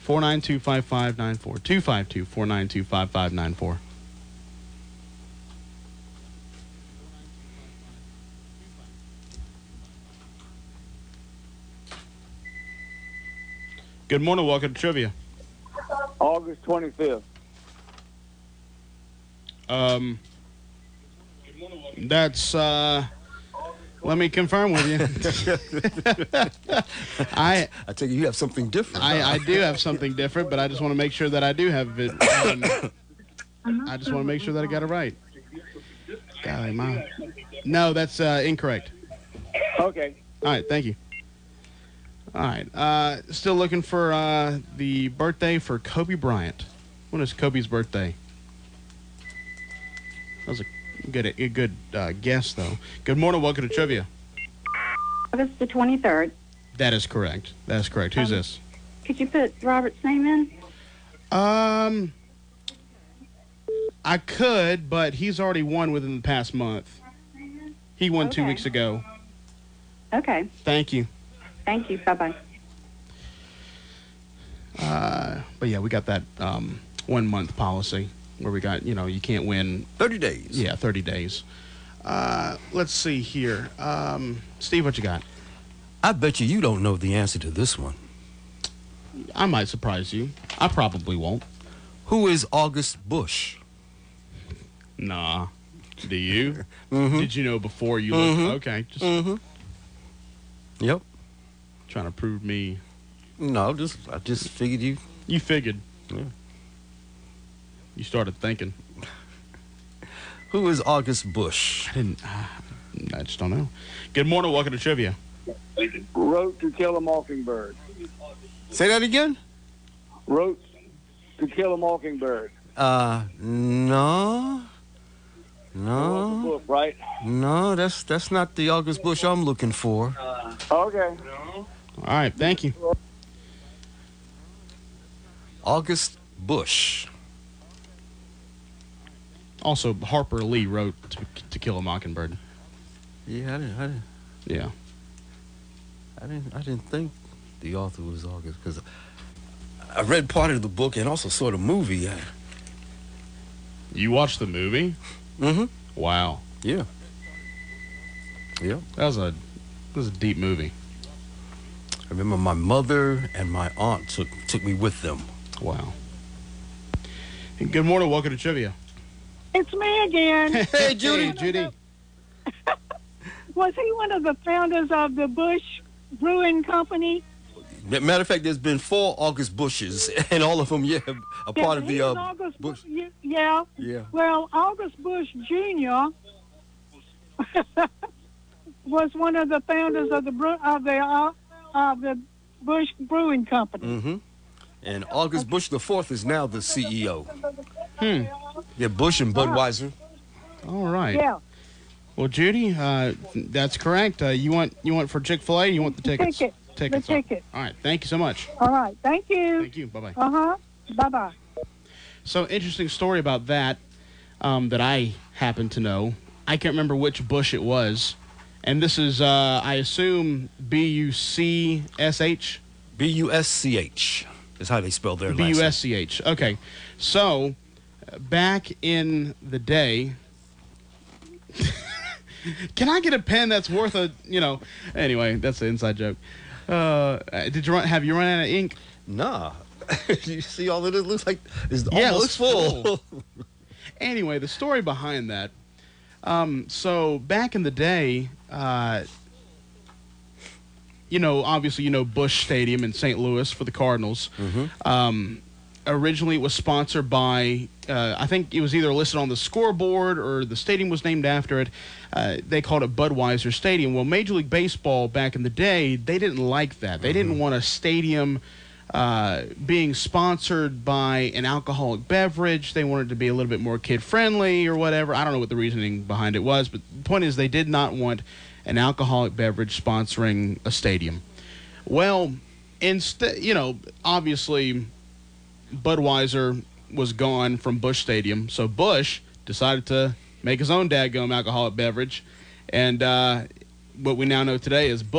492-5594. 252-492-5594. Good morning. Welcome to Trivia. August 25th. That's, let me confirm with you. I take it you have something different. I do have something different, but I just want to make sure that I do have it. I just want to make sure that I got it right. Golly, Mom. No, that's incorrect. Okay. All right, thank you. All right, still looking for the birthday for Kobe Bryant. When is Kobe's birthday? That was a good guess, though. Good morning, welcome to Trivia. August the 23rd. That is correct. Who's this? Could you put Robert's name in? I could, but he's already won within the past month. He won 2 weeks ago. Okay. Thank you. Thank you. Bye-bye. But yeah, we got that 1 month policy where we got, you can't win 30 days. Yeah, 30 days. Let's see here. Steve, what you got? I bet you don't know the answer to this one. I might surprise you. I probably won't. Who is August Bush? Nah. Do you? Mm-hmm. Did you know before you looked? Okay. Just Yep. trying to prove me. No, I just figured you. You figured. Yeah. You started thinking. Who is August Bush? I just don't know. Good morning. Welcome to Trivia. Wrote To Kill a Mockingbird. Say that again? Wrote To Kill a Mockingbird. No. The book, right? No, that's not the August Bush I'm looking for. Okay. All right. Thank you. August Bush. Also, Harper Lee wrote To Kill a Mockingbird. Yeah, Yeah. I didn't think the author was August because I read part of the book and also saw the movie. You watched the movie? Mm-hmm. Wow. Yeah. Yeah. That was a deep movie. I remember my mother and my aunt took me with them. Wow. Good morning. Welcome to Trivia. It's me again. Hey, Judy. Judy. Was he one of the founders of the Bush Brewing Company? Matter of fact, there's been 4 August Bushes, and all of them, a part of the August Bush. Yeah. Yeah. Well, August Bush Jr. was one of the founders of the Bush Brewing Company. Mm-hmm. And August Bush the Fourth is now the CEO. Yeah, Bush and Budweiser. All right. Yeah. Well, Judy, that's correct. You want for Chick-fil-A? You want the tickets? Tickets. The ticket. All right. Thank you so much. All right. Thank you. Thank you. Bye-bye. Bye-bye. So, interesting story about that that I happen to know. I can't remember which Bush it was. And this is, I assume, B-U-C-S-H? B-U-S-C-H is how they spell their last name. B-U-S-C-H. Okay. So, back in the day... Can I get a pen that's worth anyway, that's an inside joke. Have you run out of ink? Nah. You see all of it? It looks like it's Yeah, it almost looks full. Anyway, the story behind that. So back in the day, obviously, Busch Stadium in St. Louis for the Cardinals. Mm-hmm. Originally, it was sponsored by, I think it was either listed on the scoreboard or the stadium was named after it. They called it Budweiser Stadium. Well, Major League Baseball back in the day, they didn't like that. They didn't want a stadium being sponsored by an alcoholic beverage. They wanted to be a little bit more kid-friendly or whatever. I don't know what the reasoning behind it was, but the point is they did not want an alcoholic beverage sponsoring a stadium. Well, instead, obviously Budweiser was gone from Busch Stadium, so Busch decided to make his own dadgum alcoholic beverage, and what we now know today is